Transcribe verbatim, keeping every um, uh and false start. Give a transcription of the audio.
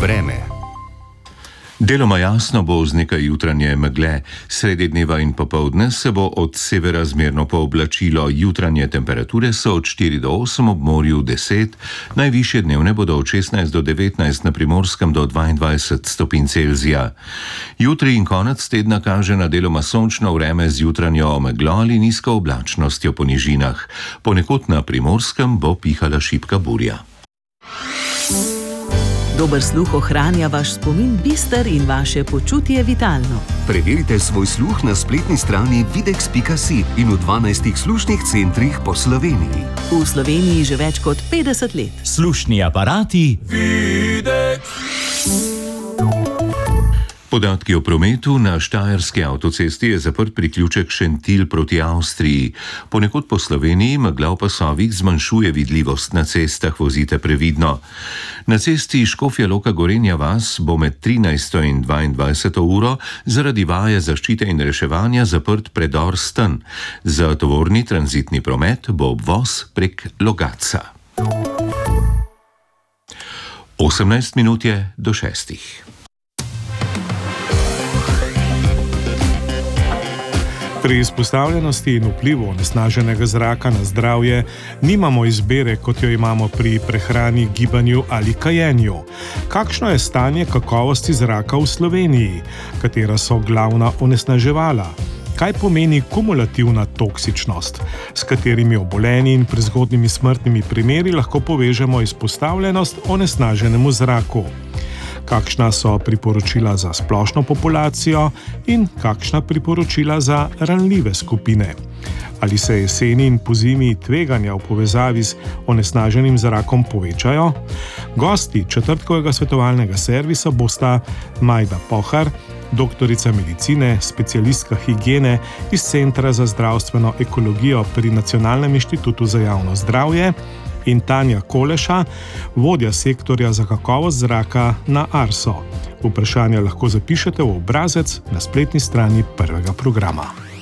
Vreme. Deloma jasno bo z nekaj jutranje megle, sredi dneva in popoldne se bo od severa zmerno pooblačilo, jutranje temperature so od štiri do osem, ob morju deset, najvišje dnevne bodo od šestnajst do devetnajst, na Primorskem do dvaindvajset stopinj Celzija. Jutri in konec tedna kaže na deloma sončno vreme z jutranjo meglo ali nizko oblačnostjo po nižinah. Ponekod na Primorskem bo pihala šibka burja. Dober sluh ohranja vaš spomin bister in vaše počutje vitalno. Preverite svoj sluh na spletni strani videx pika si in v dvanajstih slušnih centrih po Sloveniji. V Sloveniji že več kot petdeset let. Slušni aparati Videx. Podatki o prometu. Na štajerski avtocesti je zaprt priključek Šentilj proti Avstriji. Ponekod po Sloveniji megla v pasovih zmanjšuje vidljivost na cestah, vozite previdno. Na cesti Škofja Loka Gorenja vas bo med trinajsto in dvaindvajseto uro zaradi vaje zaščite in reševanja zaprt predor Sten. Za tovorni tranzitni promet bo obvoz prek Logatca. osemnajst minut je do šestih. Pri izpostavljenosti in vplivu onesnaženega zraka na zdravje nimamo izbere, kot jo imamo pri prehrani, gibanju ali kajenju. Kakšno je stanje kakovosti zraka v Sloveniji? Katera so glavna onesnaževala? Kaj pomeni kumulativna toksičnost? S katerimi obolenji in prezgodnimi smrtnimi primeri lahko povežemo izpostavljenost onesnaženemu zraku? Kakšna so priporočila za splošno populacijo in kakšna priporočila za ranljive skupine? Ali se jeseni in pozimi tveganja v povezavi z onesnaženim zrakom povečajo? Gosti četrtkovega svetovalnega servisa bosta Majda Pohar, doktorica medicine, specialistka higiene iz Centra za zdravstveno ekologijo pri Nacionalnem inštitutu za javno zdravje, in Tanja Koleša, vodja sektorja za kakovost zraka na Arso. Vprašanja lahko zapišete v obrazec na spletni strani prvega programa.